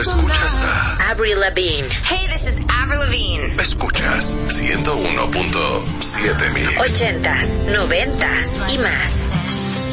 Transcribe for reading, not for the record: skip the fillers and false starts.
Escuchas a Avril Lavigne. Hey, this is Avril Lavigne. Escuchas 101.7 Mix. 80s, 90s y más.